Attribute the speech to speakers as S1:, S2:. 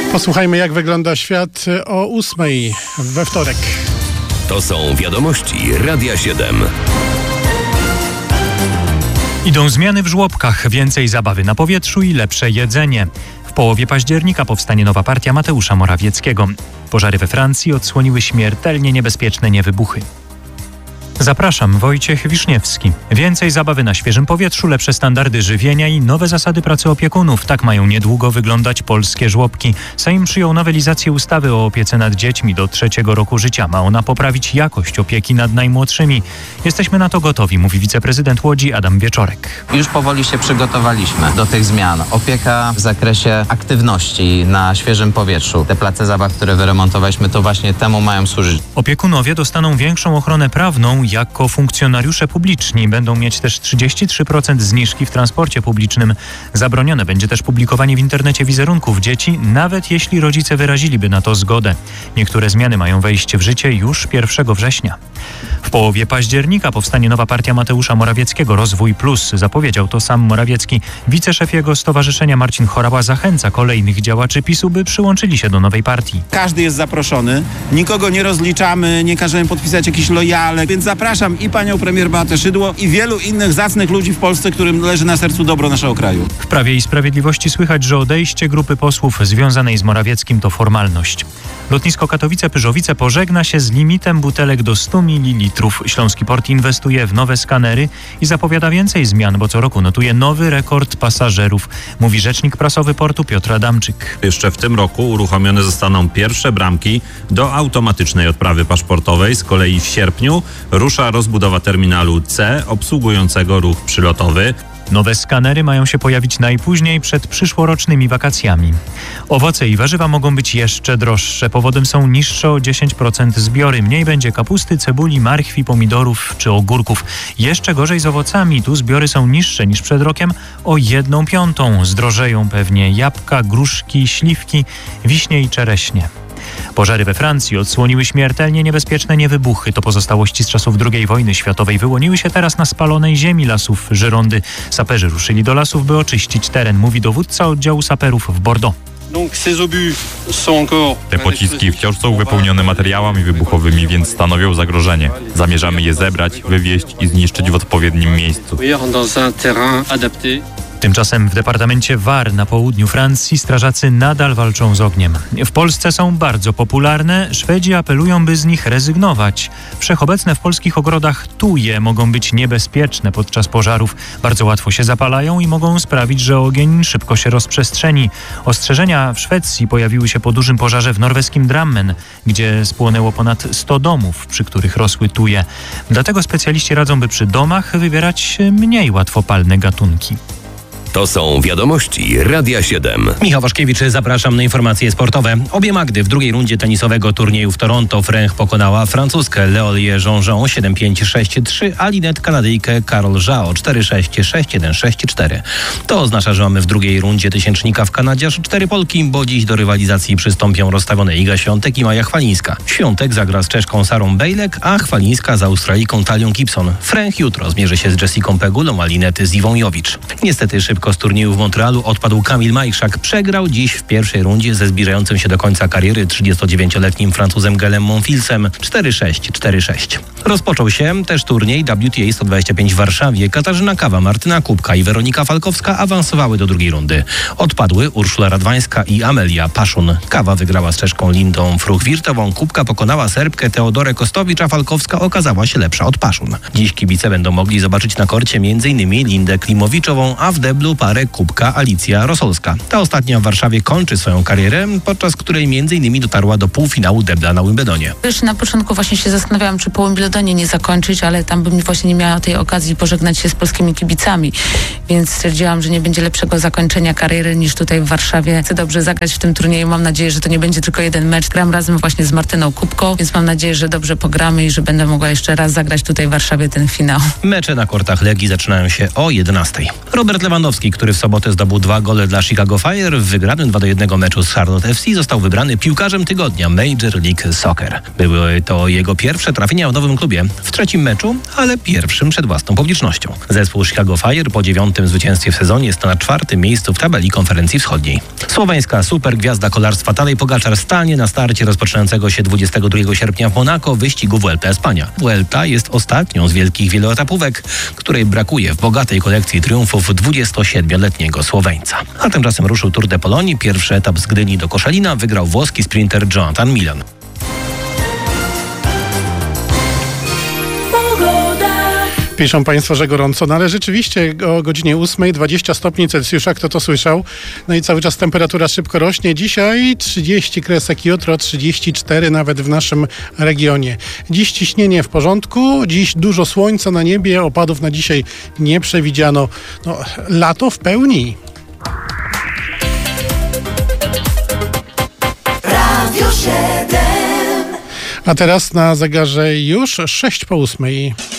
S1: Posłuchajmy, jak wygląda świat o 8:00 we wtorek.
S2: To są wiadomości Radia 7.
S3: Idą zmiany w żłobkach, więcej zabawy na powietrzu i lepsze jedzenie. W połowie października powstanie nowa partia Mateusza Morawieckiego. Pożary we Francji odsłoniły śmiertelnie niebezpieczne niewybuchy. Zapraszam, Wojciech Wiszniewski. Więcej zabawy na świeżym powietrzu, lepsze standardy żywienia i nowe zasady pracy opiekunów. Tak mają niedługo wyglądać polskie żłobki. Sejm przyjął nowelizację ustawy o opiece nad dziećmi do 3. roku życia. Ma ona poprawić jakość opieki nad najmłodszymi. Jesteśmy na to gotowi, mówi wiceprezydent Łodzi Adam Wieczorek.
S4: Już powoli się przygotowaliśmy do tych zmian. Opieka w zakresie aktywności na świeżym powietrzu. Te place zabaw, które wyremontowaliśmy, to właśnie temu mają służyć.
S3: Opiekunowie dostaną większą ochronę prawną jako funkcjonariusze publiczni. Będą mieć też 33% zniżki w transporcie publicznym. Zabronione będzie też publikowanie w internecie wizerunków dzieci, nawet jeśli rodzice wyraziliby na to zgodę. Niektóre zmiany mają wejść w życie już 1 września. W połowie października powstanie nowa partia Mateusza Morawieckiego, Rozwój Plus. Zapowiedział to sam Morawiecki. Wiceszef jego stowarzyszenia Marcin Chorała zachęca kolejnych działaczy PiS-u, by przyłączyli się do nowej partii.
S5: Każdy jest zaproszony, nikogo nie rozliczamy, nie każemy podpisać jakichś lojalek, więc zapraszam i panią premier Beatę Szydło i wielu innych zacnych ludzi w Polsce, którym leży na sercu dobro naszego kraju.
S3: W Prawie i Sprawiedliwości słychać, że odejście grupy posłów związanej z Morawieckim to formalność. Lotnisko Katowice-Pyrzowice pożegna się z limitem butelek do 100 ml. Śląski Port inwestuje w nowe skanery i zapowiada więcej zmian, bo co roku notuje nowy rekord pasażerów, mówi rzecznik prasowy portu Piotr Adamczyk.
S6: Jeszcze w tym roku uruchomione zostaną pierwsze bramki do automatycznej odprawy paszportowej. Z kolei w sierpniu rusza rozbudowa terminalu C obsługującego ruch przylotowy.
S3: Nowe skanery mają się pojawić najpóźniej przed przyszłorocznymi wakacjami. Owoce i warzywa mogą być jeszcze droższe. Powodem są niższe o 10% zbiory. Mniej będzie kapusty, cebuli, marchwi, pomidorów czy ogórków. Jeszcze gorzej z owocami. Tu zbiory są niższe niż przed rokiem o 1/5. Zdrożeją pewnie jabłka, gruszki, śliwki, wiśnie i czereśnie. Pożary we Francji odsłoniły śmiertelnie niebezpieczne niewybuchy. To pozostałości z czasów II wojny światowej. Wyłoniły się teraz na spalonej ziemi lasów Girondy. Saperzy ruszyli do lasów, by oczyścić teren, mówi dowódca oddziału saperów w Bordeaux.
S7: Te pociski wciąż są wypełnione materiałami wybuchowymi, więc stanowią zagrożenie. Zamierzamy je zebrać, wywieźć i zniszczyć w odpowiednim miejscu.
S3: Tymczasem w departamencie Var na południu Francji strażacy nadal walczą z ogniem. W Polsce są bardzo popularne. Szwedzi apelują, by z nich rezygnować. Wszechobecne w polskich ogrodach tuje mogą być niebezpieczne podczas pożarów. Bardzo łatwo się zapalają i mogą sprawić, że ogień szybko się rozprzestrzeni. Ostrzeżenia w Szwecji pojawiły się po dużym pożarze w norweskim Drammen, gdzie spłonęło ponad 100 domów, przy których rosły tuje. Dlatego specjaliści radzą, by przy domach wybierać mniej łatwopalne gatunki.
S2: To są wiadomości Radia 7.
S8: Michał Waszkiewicz, zapraszam na informacje sportowe. Obie Magdy w drugiej rundzie tenisowego turnieju w Toronto. Fręch pokonała francuskę Leolię Jean-Jean 7-5, 6-3, a Linette Kanadyjkę Carol Zhao 4-6, 6-1, 6-4. To oznacza, że mamy w drugiej rundzie tysięcznika w Kanadzie aż 4 Polki, bo dziś do rywalizacji przystąpią rozstawione Iga Świątek i Maja Chwalińska. Świątek zagra z Czeszką Sarą Bejlek, a Chwalińska z Australijką Talią Gibson. Fręch jutro zmierzy się z Jessiką Pegulą, a Linette z Iwą Jowicz. Niestety szybko z turnieju w Montrealu odpadł Kamil Majchrzak. Przegrał dziś w pierwszej rundzie ze zbliżającym się do końca kariery 39-letnim Francuzem Gaelem Monfilsem 4-6, 4-6. Rozpoczął się też turniej WTA 125 w Warszawie. Katarzyna Kawa, Martyna Kubka i Weronika Falkowska awansowały do drugiej rundy. Odpadły Urszula Radwańska i Amelia Paszun. Kawa wygrała z Czeszką Lindą Fruch-Wirtową. Kubka pokonała Serbkę Teodorę Kostowicz, a Falkowska okazała się lepsza od Paszun. Dziś kibice będą mogli zobaczyć na korcie m.in. Lindę Klimowiczową, a w deblu parę Kubka Alicja Rosolska. Ta ostatnia w Warszawie kończy swoją karierę, podczas której m.in. dotarła do półfinału debla na Wimbledonie.
S9: Wiesz, na początku właśnie się zastanawiałam, czy po Wimbledonie nie zakończyć, ale tam bym właśnie nie miała tej okazji pożegnać się z polskimi kibicami, więc stwierdziłam, że nie będzie lepszego zakończenia kariery niż tutaj w Warszawie. Chcę dobrze zagrać w tym turnieju. Mam nadzieję, że to nie będzie tylko jeden mecz. Gram razem właśnie z Martyną Kubką, więc mam nadzieję, że dobrze pogramy i że będę mogła jeszcze raz zagrać tutaj w Warszawie ten finał.
S8: Mecze na kortach Legii zaczynają się o 11:00. Robert Lewandowski Lewandowski, który w sobotę zdobył 2 gole dla Chicago Fire w wygranym 2-1 meczu z Charlotte FC, został wybrany piłkarzem tygodnia Major League Soccer. Były to jego pierwsze trafienia w nowym klubie. W 3. meczu, ale pierwszym przed własną publicznością. Zespół Chicago Fire po 9. zwycięstwie w sezonie jest na 4. miejscu w tabeli Konferencji Wschodniej. Słoweńska supergwiazda kolarstwa Tadej Pogačar stanie na starcie rozpoczynającego się 22 sierpnia w Monako wyścigu Vuelta Espania. Vuelta jest ostatnią z wielkich wieloetapówek, której brakuje w bogatej kolekcji triumfów 27-letniego Słoweńca. A tymczasem ruszył Tour de Polonii. Pierwszy etap z Gdyni do Koszalina wygrał włoski sprinter Jonathan Milan.
S1: Piszą Państwo, że gorąco, no ale rzeczywiście o godzinie 8, 20 stopni Celsjusza, kto to słyszał? No i cały czas temperatura szybko rośnie. Dzisiaj 30 kresek, jutro 34 nawet w naszym regionie. Dziś ciśnienie w porządku, dziś dużo słońca na niebie, opadów na dzisiaj nie przewidziano. No, lato w pełni. Radio 7. A teraz na zegarze już 6 po 8.